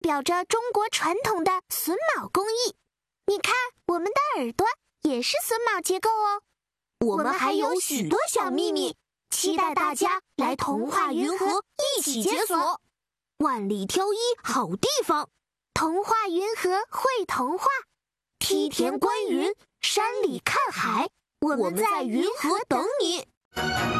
表着中国传统的榫卯工艺。你看，我们的耳朵也是榫卯结构哦。 我们还有许多小秘密，期待大家来童话云河一起解锁。万里挑一好地方， 童话云河会童话， 梯田观云，山里看海，我们在云河等你。